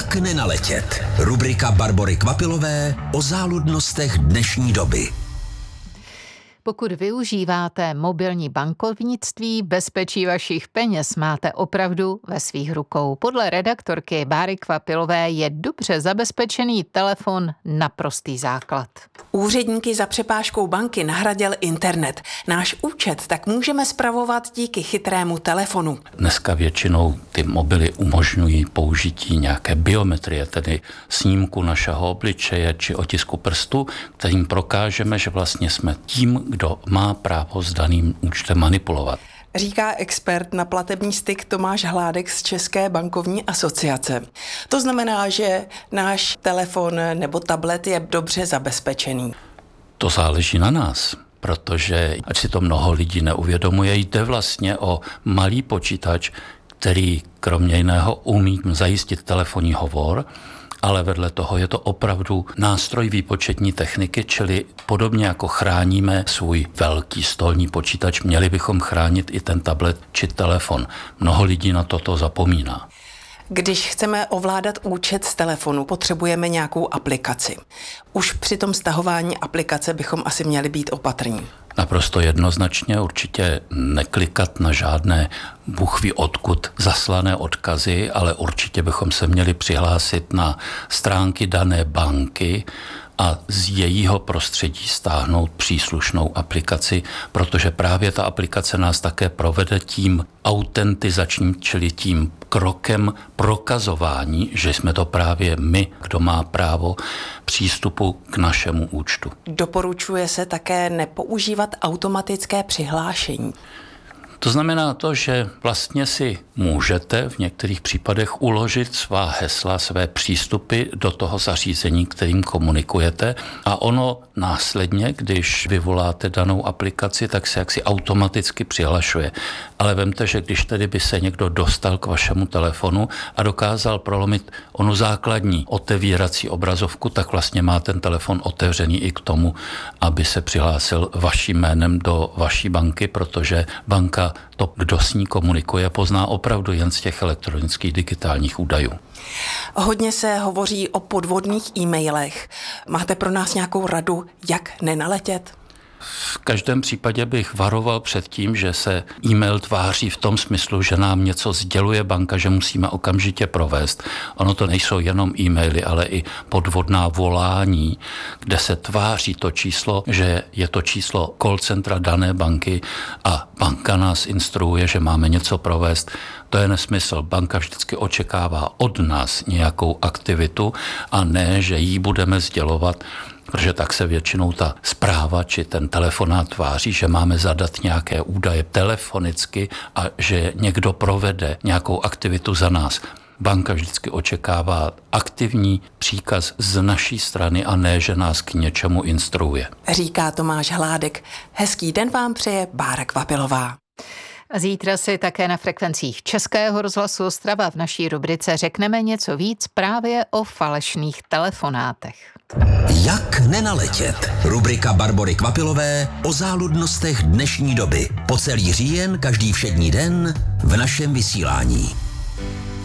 Jak nenaletět? Rubrika Barbory Kvapilové o záludnostech dnešní doby. Pokud využíváte mobilní bankovnictví, bezpečí vašich peněz máte opravdu ve svých rukou. Podle redaktorky Báry Kvapilové je dobře zabezpečený telefon naprostý základ. Úředníky za přepážkou banky nahradil internet. Náš účet tak můžeme spravovat díky chytrému telefonu. Dneska většinou ty mobily umožňují použití nějaké biometrie, tedy snímku našeho obličeje či otisku prstu, kterým prokážeme, že vlastně jsme tím, kdo má právo s daným účtem manipulovat. Říká expert na platební styk Tomáš Hládek z České bankovní asociace. To znamená, že náš telefon nebo tablet je dobře zabezpečený. To záleží na nás, protože, ať si to mnoho lidí neuvědomuje, jde vlastně o malý počítač, který kromě jiného umí zajistit telefonní hovor, ale vedle toho je to opravdu nástroj výpočetní techniky, čili podobně jako chráníme svůj velký stolní počítač, měli bychom chránit i ten tablet či telefon. Mnoho lidí na toto zapomíná. Když chceme ovládat účet z telefonu, potřebujeme nějakou aplikaci. Už při tom stahování aplikace bychom asi měli být opatrní. Naprosto jednoznačně určitě neklikat na žádné bůhví odkud zaslané odkazy, ale určitě bychom se měli přihlásit na stránky dané banky a z jejího prostředí stáhnout příslušnou aplikaci, protože právě ta aplikace nás také provede tím autentizačním, čili tím krokem prokazování, že jsme to právě my, kdo má právo přístupu k našemu účtu. Doporučuje se také nepoužívat automatické přihlášení. To znamená to, že vlastně si můžete v některých případech uložit svá hesla, své přístupy do toho zařízení, kterým komunikujete, a ono následně, když vyvoláte danou aplikaci, tak se jaksi automaticky přihlašuje. Ale vemte, že když tedy by se někdo dostal k vašemu telefonu a dokázal prolomit onu základní otevírací obrazovku, tak vlastně má ten telefon otevřený i k tomu, aby se přihlásil vaším jménem do vaší banky, protože banka to, kdo s ní komunikuje, pozná opravdu jen z těch elektronických digitálních údajů. Hodně se hovoří o podvodných e-mailech. Máte pro nás nějakou radu, jak nenaletět? V každém případě bych varoval před tím, že se e-mail tváří v tom smyslu, že nám něco sděluje banka, že musíme okamžitě provést. Ono to nejsou jenom e-maily, ale i podvodná volání, kde se tváří to číslo, že je to číslo call centra dané banky a banka nás instruuje, že máme něco provést. To je nesmysl. Banka vždycky očekává od nás nějakou aktivitu a ne, že jí budeme sdělovat, protože tak se většinou ta zpráva či ten telefonát tváří, že máme zadat nějaké údaje telefonicky a že někdo provede nějakou aktivitu za nás. Banka vždycky očekává aktivní příkaz z naší strany a ne, že nás k něčemu instruuje. Říká Tomáš Hládek. Hezký den vám přeje Bára Kvapilová. A zítra si také na frekvencích Českého rozhlasu Ostrava v naší rubrice řekneme něco víc právě o falešných telefonátech. Jak nenaletět? Rubrika Barbory Kvapilové o záludnostech dnešní doby. Po celý říjen, každý všední den v našem vysílání.